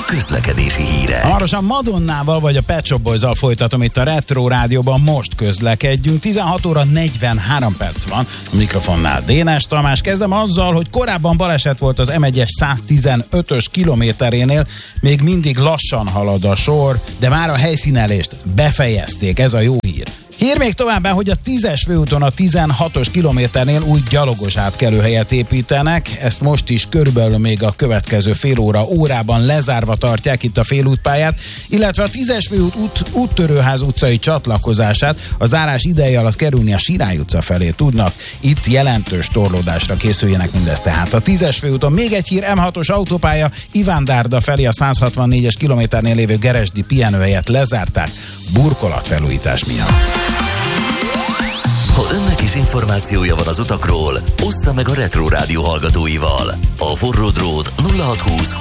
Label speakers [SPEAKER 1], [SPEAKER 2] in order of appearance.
[SPEAKER 1] közlekedési hírek.
[SPEAKER 2] Hamarosan Madonnával vagy a Pet Shop Boys-zal folytatom itt a Retro Rádióban, most közlekedjünk. 16 óra 43 perc van a mikrofonnál. Dénes Tamás. Kezdem azzal, hogy korábban baleset volt az M1-es 115-ös kilométerénél, még mindig lassan halad a sor, de már a helyszínelést befejezték, ez a jó hír. Hír még továbbá, hogy a 10-es főúton a 16-os kilométernél új gyalogos átkelőhelyet építenek, ezt most is körülbelül még a következő órában lezárva tartják itt a félútpályát, illetve a 10-es főút Úttörőház utcai csatlakozását a zárás ideje alatt kerülni a Sirály utca felé tudnak. Itt jelentős torlódásra készüljenek mindezt. Tehát a 10-es főúton még egy hír, M6-os autópálya Ivándárda felé a 164-es kilométernél lévő Geresdi pihenőhelyet lezárták burkolatfelújítás miatt.
[SPEAKER 1] Ha önnek is információja van az utakról, ossza meg a Retro Rádió hallgatóival. A forró drót 0620